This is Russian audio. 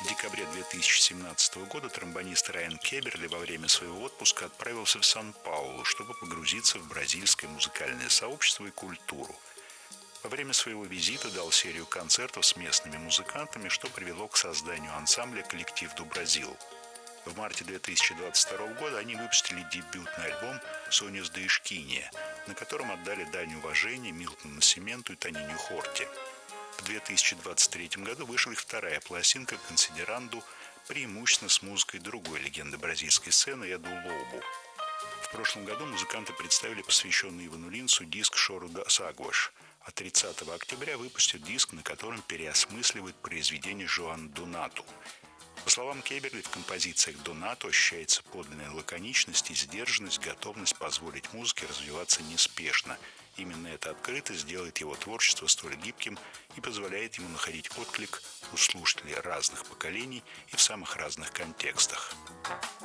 В декабре 2017 года тромбонист Райан Кеберли во время своего отпуска отправился в Сан-Паулу, чтобы погрузиться в бразильское музыкальное сообщество и культуру. Во время своего визита дал серию концертов с местными музыкантами, что привело к созданию ансамбля «Коллектив до Бразил». В марте 2022 года они выпустили дебютный альбом «Соньос де Ишкинья», на котором отдали дань уважения Милтону Насименту и Тонинью Хорти. В 2023 году вышла их вторая пластинка «Консидеранду», преимущественно с музыкой другой легенды бразильской сцены Эду Лобу. В прошлом году музыканты представили посвященный Ивану Линцу диск «Шору дас Агуаш», а 30 октября выпустят диск, на котором переосмысливают произведение Жоана Донату. По словам Кеберли, в композициях Донату ощущается подлинная лаконичность и сдержанность, готовность позволить музыке развиваться неспешно. Именно эта открытость делает его творчество столь гибким и позволяет ему находить отклик у слушателей разных поколений и в самых разных контекстах.